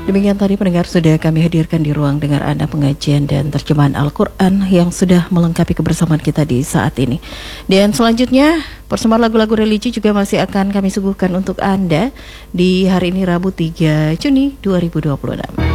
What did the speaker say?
Demikian tadi pendengar sudah kami hadirkan di ruang dengar Anda pengajian dan terjemahan Al-Quran yang sudah melengkapi kebersamaan kita di saat ini. Dan selanjutnya persembahan lagu-lagu religi juga masih akan kami suguhkan untuk Anda di hari ini Rabu 3 Juni 2026.